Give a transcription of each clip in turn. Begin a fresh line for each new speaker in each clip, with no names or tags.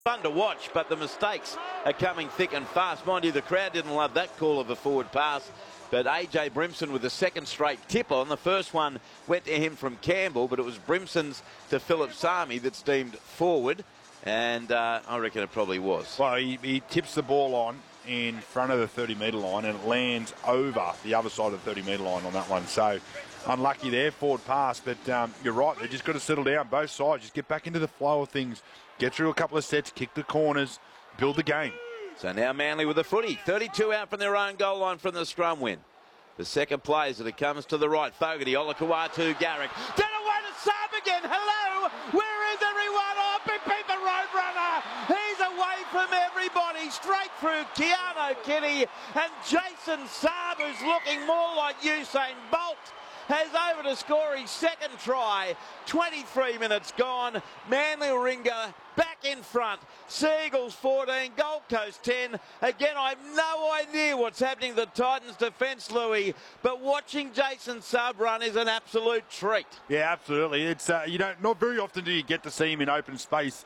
Fun to watch, but the mistakes are coming thick and fast. Mind you, the crowd didn't love that call of a forward pass, but AJ Brimson with the second straight tip on. The first one went to him from Campbell, but it was Brimson's to Philip Sami that's deemed forward, and I reckon it probably was.
Well, he tips the ball on in front of the 30-metre line, and it lands over the other side of the 30-metre line on that one. So unlucky there, forward pass, but you're right, they've just got to settle down, both sides, just get back into the flow of things, get through a couple of sets, kick the corners, build the game. So
now Manly with the footy, 32 out from their own goal line from the scrum win. The second plays it comes to the right, Fogarty, Olakau'atu, Garrick, then away to Saab again, hello, where is everyone? Oh, beat the Roadrunner, he's away from everybody, straight through Keano Kenny, and Jason Saab, who's looking more like Usain Bolt, has over to score his second try. 23 minutes gone. Manly Warringah back in front. Seagulls 14, Gold Coast 10. Again, I have no idea what's happening to the Titans' defence, Louis, but watching Jason Saab run is an absolute treat.
Yeah, absolutely. It's not very often do you get to see him in open space.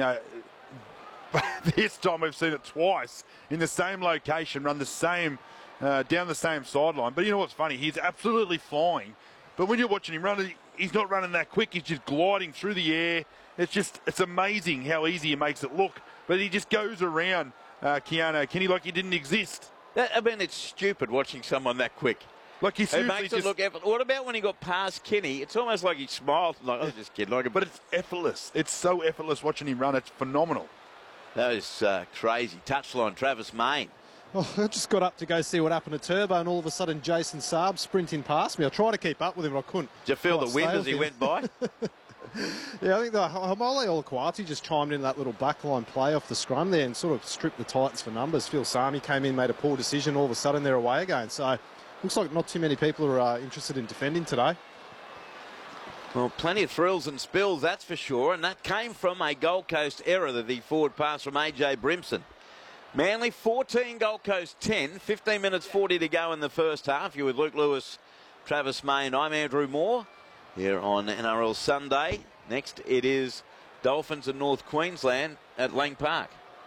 This time we've seen it twice in the same location, run the same. Down the same sideline. But you know what's funny? He's absolutely flying. But when you're watching him run, he's not running that quick. He's just gliding through the air. It's amazing how easy he makes it look. But he just goes around Keano Kenny like he didn't exist.
It's stupid watching someone that quick.
Like he
seriously makes it look effortless. What about when he got past Kenny? It's almost like he smiled. Like, I was just kidding.
But it's effortless. It's so effortless watching him run. It's phenomenal.
That is crazy. Touchline, Travis Main.
Oh, I just got up to go see what happened to Turbo, and all of a sudden Jason Saab sprinting past me. I tried to keep up with him, but I couldn't.
Did you feel the wind as he went by?
Yeah, I think the Haumole Olakau'atu just chimed in that little backline play off the scrum there and sort of stripped the Titans for numbers. Phil Sami came in, made a poor decision. All of a sudden they're away again. So looks like not too many people are interested in defending today.
Well, plenty of thrills and spills, that's for sure. And that came from a Gold Coast error, the forward pass from AJ Brimson. Manly 14, Gold Coast 10, 15 minutes 40 to go in the first half. You're with Luke Lewis, Travis Main. I'm Andrew Moore here on NRL Sunday. Next it is Dolphins and North Queensland at Lang Park.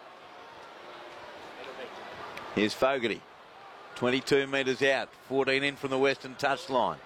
Here's Fogarty, 22 metres out, 14 in from the western touchline.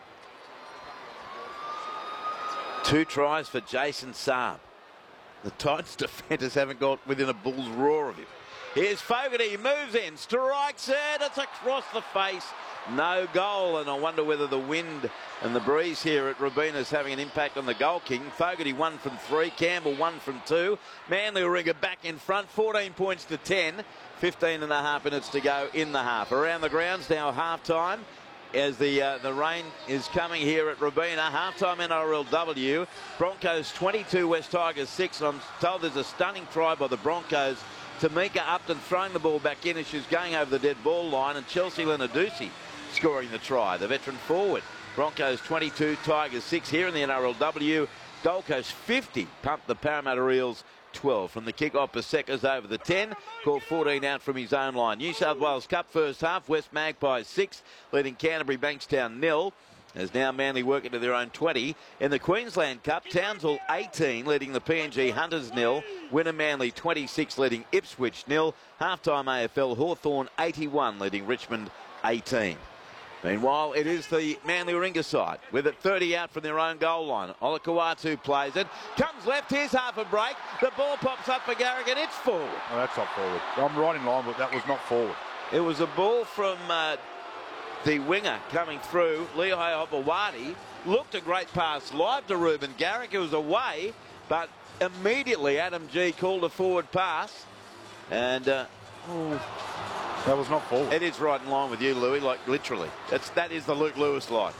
2 tries for Jason Saab. The Titans defenders haven't got within a bull's roar of him. Here's Fogarty, moves in, strikes it, it's across the face, no goal, and I wonder whether the wind and the breeze here at Robina is having an impact on the goal king. Fogarty 1 from 3, Campbell 1 from 2, Manly Warringah back in front, 14 points to 10, 15 and a half minutes to go in the half. Around the grounds now, half time. As the rain is coming here at Robina, halftime NRLW. Broncos 22, West Tigers 6. And I'm told there's a stunning try by the Broncos. Tamika Upton throwing the ball back in as she's going over the dead ball line, and Chelsea Lenadusi scoring the try, the veteran forward. Broncos 22, Tigers 6 here in the NRLW. Gold Coast 50 pumped the Parramatta Eels 12. From the kick-off, Paseka's over the 10, called 14 out from his own line. New South Wales Cup first half, West Magpies 6, leading Canterbury Bankstown 0. As now Manly work into their own 20. In the Queensland Cup, Townsville 18, leading the PNG Hunters 0. Winner Manly 26, leading Ipswich 0. Halftime AFL, Hawthorn 81, leading Richmond 18. Meanwhile, it is the Manly Warringah side with it 30 out from their own goal line. Olakau'atu plays it, comes left, here's half a break. The ball pops up for Garrick and it's forward.
Oh, that's not forward. I'm right in line, but that was not forward.
It was a ball from the winger coming through. Lehigh Opawati looked a great pass live to Reuben Garrick. It was away, but immediately Adam G called a forward pass. And
that was not forward.
It is right in line with you, Louis, like literally. That is the Luke Lewis line.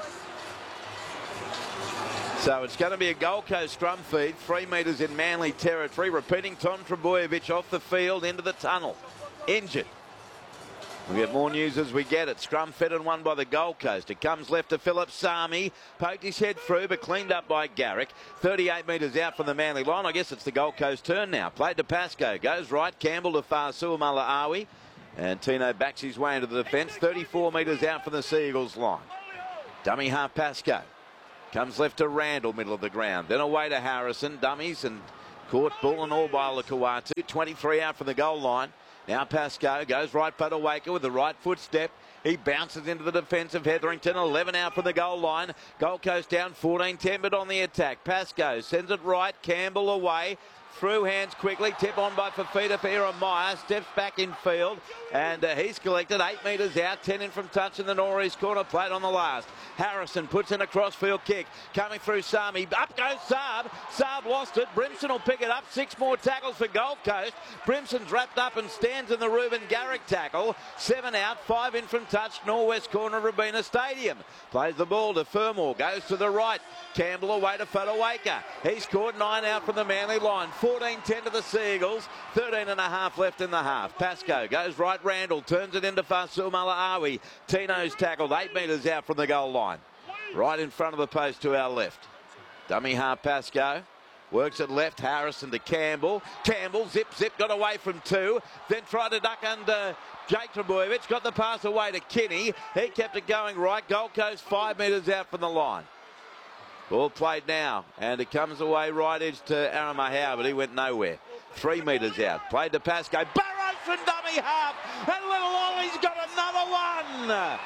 So it's going to be a Gold Coast scrum feed, 3 metres in Manly territory. Repeating, Tom Trebojevic off the field into the tunnel. Injured. We'll get more news as we get it. Scrum fed and won by the Gold Coast. It comes left to Philip Sami. Poked his head through, but cleaned up by Garrick. 38 metres out from the Manly line. I guess it's the Gold Coast turn now. Played to Pascoe. Goes right. Campbell to Fasua Malaawi. And Tino backs his way into the defence. 34 metres out from the Seagulls line. Dummy half Pascoe. Comes left to Randall, middle of the ground. Then away to Harrison. Dummies and Caught ball and all by Lukawatu. 23 out from the goal line. Now Pascoe goes right Puddlewaker with the right foot step. He bounces into the defence of Hetherington. 11 out from the goal line. Gold Coast down 14-10 but on the attack. Pascoe sends it right. Campbell away. Through hands quickly. Tip on by Fafita for Jeremiah. Steps back in field. And he's collected 8 metres out. 10 in from touch in the Norris corner plate on the last. Harrison puts in a crossfield kick. Coming through Sami. Up goes Saab. Saab lost it. Brimson will pick it up. 6 more tackles for Gold Coast. Brimson's wrapped up and stands in the Reuben Garrick tackle. 7 out. 5 in from touch. Norwest corner of Robina Stadium. Plays the ball to Fermor. Goes to the right. Campbell away to Fodawaker. He's caught 9 out from the Manly line. 14-10 to the Seagulls. 13 and a half left in the half. Pascoe goes right. Randall turns it into Fasil Malaawi. Tino's tackled 8 metres out from the goal line. Right in front of the post to our left. Dummy half Pascoe. Works it left. Harrison to Campbell. Campbell zip got away from 2. Then tried to duck under Jake Trbojevic. Got the pass away to Kinney. He kept it going right. Gold Coast 5 metres out from the line. Ball played now, and it comes away right edge to Aramahau, but he went nowhere. 3 metres out. Played to Pascoe. Burrows from dummy half, and Little Ollie's got another one.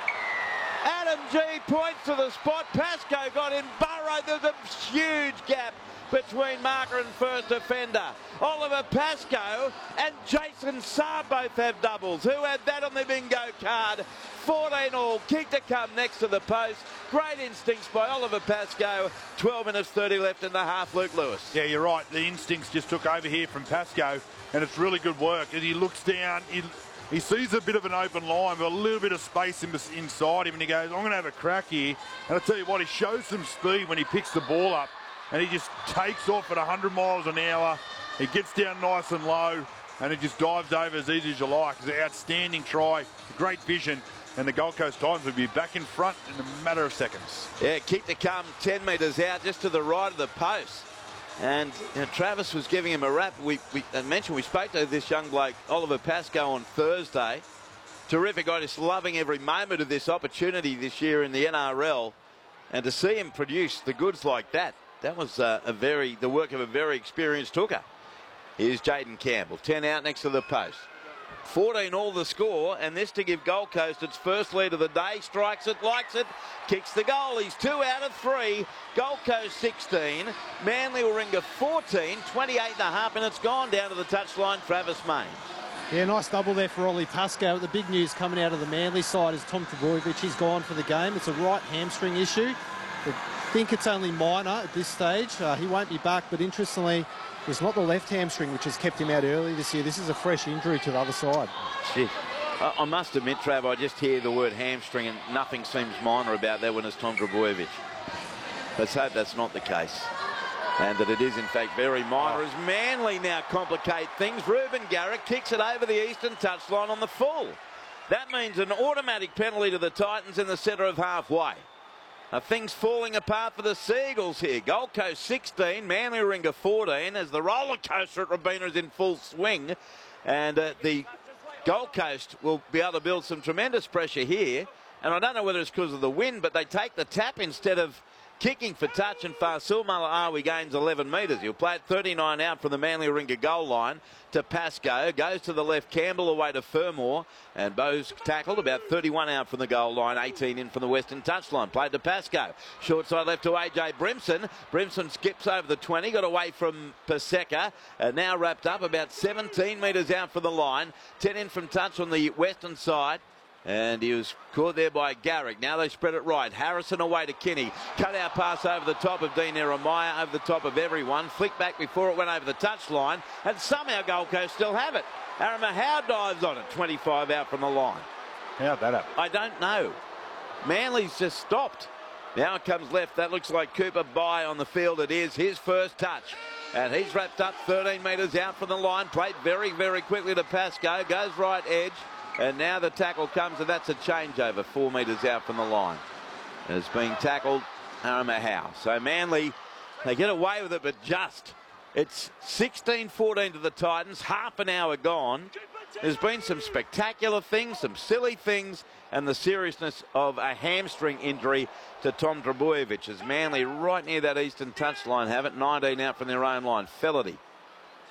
Adam G points to the spot. Pascoe got in. Burrow, there's a huge gap between marker and first defender. Oliver Pascoe and Jason Saab both have doubles. Who had that on the bingo card? 14 all. Kick to come next to the post. Great instincts by Oliver Pascoe. 12 minutes 30 left in the half. Luke Lewis.
Yeah, you're right. The instincts just took over here from Pascoe, and it's really good work. As he looks down, he sees a bit of an open line with a little bit of space inside him, and he goes, I'm going to have a crack here. And I tell you what, he shows some speed when he picks the ball up, and he just takes off at 100 miles an hour. He gets down nice and low, and he just dives over as easy as you like. It's an outstanding try, great vision, and the Gold Coast Titans will be back in front in a matter of seconds.
Yeah, kick to come 10 metres out just to the right of the post. And Travis was giving him a rap. We mentioned we spoke to this young bloke, Oliver Pascoe, on Thursday. Terrific guy, just loving every moment of this opportunity this year in the NRL. And to see him produce the goods like that, that was the work of a very experienced hooker. Here's Jaden Campbell, 10 out next to the post. 14 all the score, and this to give Gold Coast its first lead of the day. Strikes it, likes it, kicks the goal. He's 2 out of 3. Gold Coast 16. Manly Warringah 14. 28 and a half minutes gone down to the touchline. Travis Main.
Yeah, nice double there for Ollie Pascoe. The big news coming out of the Manly side is Tom Trbojevic. He's gone for the game. It's a right hamstring issue. I think it's only minor at this stage. He won't be back, but interestingly, it's not the left hamstring which has kept him out early this year. This is a fresh injury to the other side.
Shit. I must admit, Trav, I just hear the word hamstring and nothing seems minor about that when it's Tom Trbojevic. Let's hope that's not the case, and that it is in fact very minor as Manly now complicate things. Reuben Garrick kicks it over the eastern touchline on the full. That means an automatic penalty to the Titans in the centre of halfway. Things falling apart for the Seagulls here. Gold Coast 16, Manly Warringah 14 as the roller coaster at Robina is in full swing. And the Gold Coast will be able to build some tremendous pressure here. And I don't know whether it's because of the wind, but they take the tap instead of kicking for touch, and Fasil Malaawi gains 11 metres. He'll play it 39 out from the Manly Warringah goal line to Pascoe. Goes to the left, Campbell away to Fermor, and Bowes tackled about 31 out from the goal line, 18 in from the western touchline. Played to Pascoe. Short side left to AJ Brimson. Brimson skips over the 20, got away from Paseka, now wrapped up about 17 metres out from the line. 10 in from touch on the western side. And he was caught there by Garrick. Now they spread it right. Harrison away to Kinney. Cut out pass over the top of Dean Jeremiah, over the top of everyone. Flick back before it went over the touchline. And somehow Gold Coast still have it. Aramahau dives on it. 25 out from the line.
How'd that happen?
I don't know. Manly's just stopped. Now it comes left. That looks like Cooper Bye on the field. It is his first touch. And he's wrapped up 13 metres out from the line. Played very, very quickly to Pascoe. Goes right edge. And now the tackle comes, and that's a changeover 4 metres out from the line. And it's being tackled Aramahau. So Manly, they get away with it, but just. It's 16-14 to the Titans. Half an hour gone. There's been some spectacular things, some silly things, and the seriousness of a hamstring injury to Tom Trbojevic. As Manly right near that eastern touchline have it. 19 out from their own line. Felity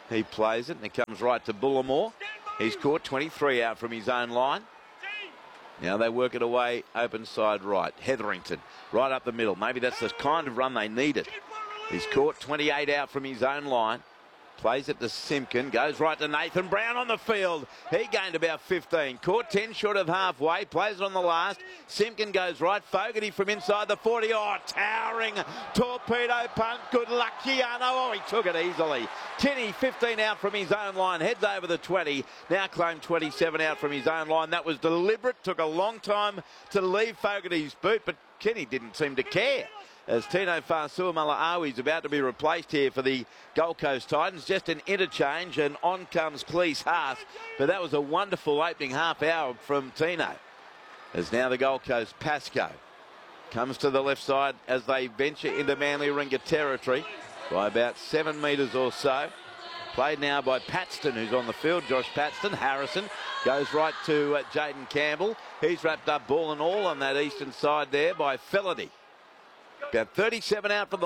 He plays it and it comes right to Bullimore. He's caught 23 out from his own line. Now they work it away open side right. Hetherington right up the middle. Maybe that's the kind of run they needed. He's caught 28 out from his own line. Plays it to Simpkin. Goes right to Nathan Brown on the field. He gained about 15. Caught 10 short of halfway. Plays it on the last. Simpkin goes right. Fogarty from inside the 40. Oh, towering torpedo punt. Good luck, Keanu. Oh, he took it easily. Kinney, 15 out from his own line. Heads over the 20. Now claimed 27 out from his own line. That was deliberate. Took a long time to leave Fogarty's boot, but Kinney didn't seem to care. As Tino Fa'asuamaleaui is about to be replaced here for the Gold Coast Titans. Just an interchange, and on comes Cleese Haas. But that was a wonderful opening half hour from Tino. As now the Gold Coast Pascoe comes to the left side as they venture into Manly Ringer territory by about 7 metres or so. Played now by Paxton, who's on the field. Josh Paxton. Harrison goes right to Jaden Campbell. He's wrapped up ball and all on that eastern side there by Felady. About 37 out from the